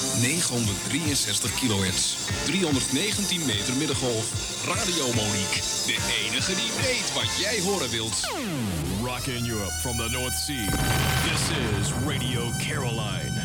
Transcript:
963 kilohertz. 319 meter middengolf. Radio Monique. De enige die weet wat jij horen wilt. Rockin' Europe from the North Sea. This is Radio Caroline.